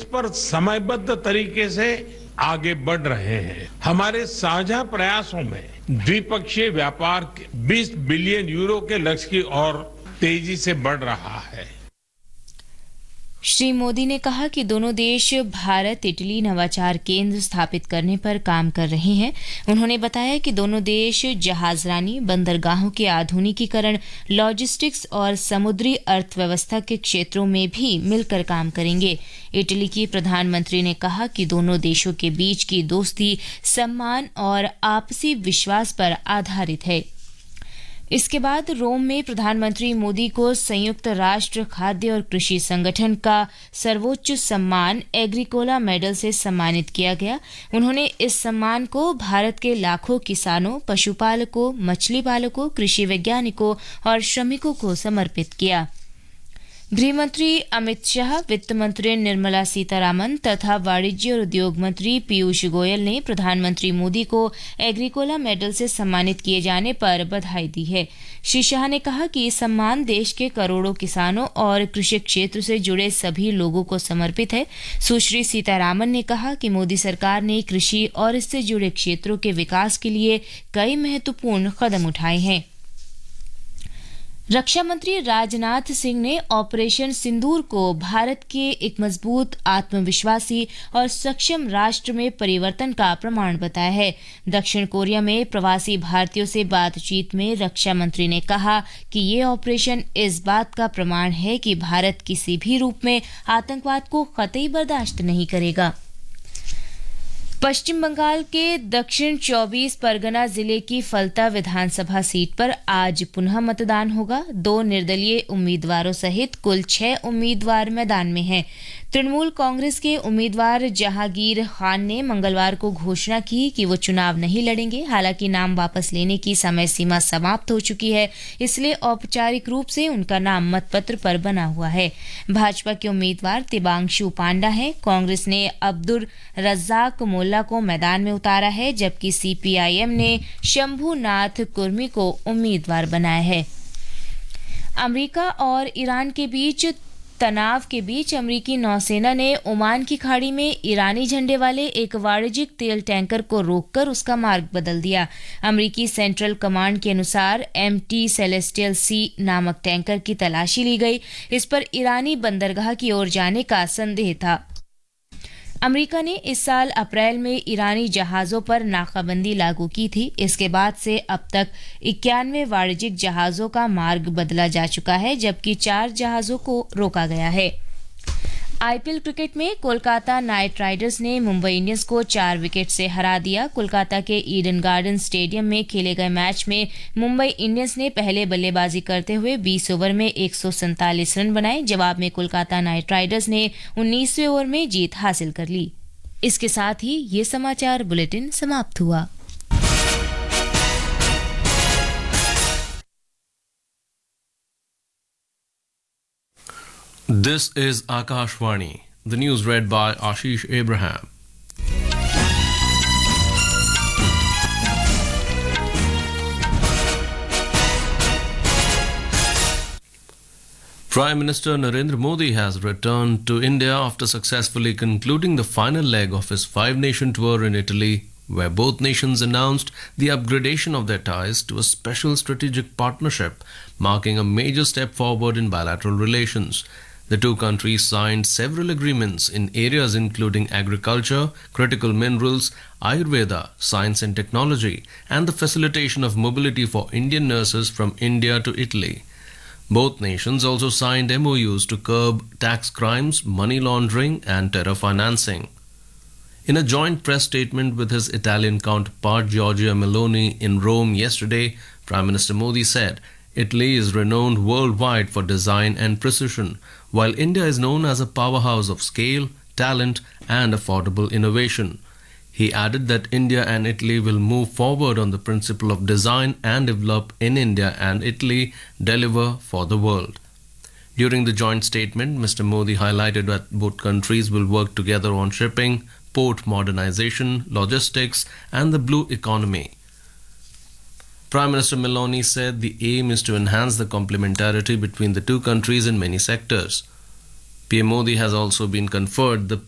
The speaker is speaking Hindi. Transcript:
पर समयबद्ध तरीके से आगे बढ़ रहे हैं। हमारे साझा प्रयासों में द्विपक्षीय व्यापार 20 बिलियन यूरो के लक्ष्य की ओर तेजी से बढ़ रहा है। श्री मोदी ने कहा कि दोनों देश भारत इटली नवाचार केंद्र स्थापित करने पर काम कर रहे हैं। उन्होंने बताया कि दोनों देश जहाजरानी, बंदरगाहों के आधुनिकीकरण, लॉजिस्टिक्स और समुद्री अर्थव्यवस्था के क्षेत्रों में भी मिलकर काम करेंगे। इटली की प्रधानमंत्री ने कहा कि दोनों देशों के बीच की दोस्ती सम्मान और आपसी विश्वास पर आधारित है। इसके बाद रोम में प्रधानमंत्री मोदी को संयुक्त राष्ट्र खाद्य और कृषि संगठन का सर्वोच्च सम्मान एग्रीकोला मेडल से सम्मानित किया गया। उन्होंने इस सम्मान को भारत के लाखों किसानों, पशुपालकों, मछली पालकों, कृषि वैज्ञानिकों और श्रमिकों को समर्पित किया। गृहमंत्री अमित शाह, वित्त मंत्री निर्मला सीतारामन तथा वाणिज्य और उद्योग मंत्री पीयूष गोयल ने प्रधानमंत्री मोदी को एग्रीकोला मेडल से सम्मानित किए जाने पर बधाई दी है। श्री शाह ने कहा कि ये सम्मान देश के करोड़ों किसानों और कृषि क्षेत्र से जुड़े सभी लोगों को समर्पित है। सुश्री सीतारामन ने कहा कि मोदी सरकार ने कृषि और इससे जुड़े क्षेत्रों के विकास के लिए कई महत्वपूर्ण कदम उठाए हैं। रक्षा मंत्री राजनाथ सिंह ने ऑपरेशन सिंदूर को भारत के एक मजबूत, आत्मविश्वासी और सक्षम राष्ट्र में परिवर्तन का प्रमाण बताया है। दक्षिण कोरिया में प्रवासी भारतीयों से बातचीत में रक्षा मंत्री ने कहा कि ये ऑपरेशन इस बात का प्रमाण है कि भारत किसी भी रूप में आतंकवाद को कतई बर्दाश्त नहीं करेगा। पश्चिम बंगाल के दक्षिण 24 परगना जिले की फलता विधानसभा सीट पर आज पुनः मतदान होगा। 2 निर्दलीय उम्मीदवारों सहित कुल 6 उम्मीदवार मैदान में हैं। तृणमूल कांग्रेस के उम्मीदवार जहांगीर खान ने मंगलवार को घोषणा की कि वो चुनाव नहीं लड़ेंगे। हालांकि नाम वापस लेने की समय सीमा समाप्त हो चुकी है, इसलिए औपचारिक रूप से उनका नाम मतपत्र पर बना हुआ है। भाजपा के उम्मीदवार तिबांशु पांडा हैं। कांग्रेस ने अब्दुल रज्जाक मोल्ला को मैदान में उतारा है, जबकि सीपीआईएम ने शंभुनाथ कुर्मी को उम्मीदवार बनाया है। अमेरिका और ईरान के बीच तनाव के बीच अमेरिकी नौसेना ने ओमान की खाड़ी में ईरानी झंडे वाले एक वाणिज्यिक तेल टैंकर को रोककर उसका मार्ग बदल दिया। अमेरिकी सेंट्रल कमांड के अनुसार MT सेलेस्टियल सी नामक टैंकर की तलाशी ली गई। इस पर ईरानी बंदरगाह की ओर जाने का संदेह था। अमेरिका ने इस साल अप्रैल में ईरानी जहाजों पर नाकाबंदी लागू की थी। इसके बाद से अब तक 91 वाणिज्यिक जहाजों का मार्ग बदला जा चुका है, जबकि 4 जहाजों को रोका गया है। आईपीएल क्रिकेट में कोलकाता नाइट राइडर्स ने मुंबई इंडियंस को 4 विकेट से हरा दिया। कोलकाता के ईडन गार्डन स्टेडियम में खेले गए मैच में मुंबई इंडियंस ने पहले बल्लेबाजी करते हुए 20 ओवर में 147 रन बनाए। जवाब में कोलकाता नाइट राइडर्स ने 19वें ओवर में जीत हासिल कर ली। इसके साथ ही ये समाचार बुलेटिन समाप्त हुआ। This is Akashvani. The news read by Ashish Abraham. Prime Minister Narendra Modi has returned to India after successfully concluding the final leg of his 5-nation tour in Italy, where both nations announced the upgradation of their ties to a special strategic partnership, marking a major step forward in bilateral relations. The two countries signed several agreements in areas including agriculture, critical minerals, Ayurveda, science and technology, and the facilitation of mobility for Indian nurses from India to Italy. Both nations also signed MOUs to curb tax crimes, money laundering, and terror financing. In a joint press statement with his Italian counterpart Giorgia Meloni in Rome yesterday, Prime Minister Modi said, Italy is renowned worldwide for design and precision, while India is known as a powerhouse of scale, talent, and affordable innovation. He added that India and Italy will move forward on the principle of design and develop in India, and Italy deliver for the world. During the joint statement, Mr. Modi highlighted that both countries will work together on shipping, port modernization, logistics, and the blue economy. Prime Minister Meloni said the aim is to enhance the complementarity between the two countries in many sectors. PM Modi has also been conferred the